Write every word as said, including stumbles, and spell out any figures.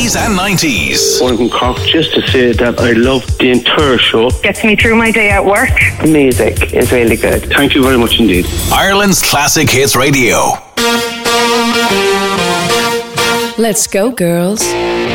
eighties and nineties. One from Cork, just to say that I love the entire show. Gets me through my day at work. The music is really good. Thank you very much indeed. Ireland's Classic Hits Radio. Let's go, girls.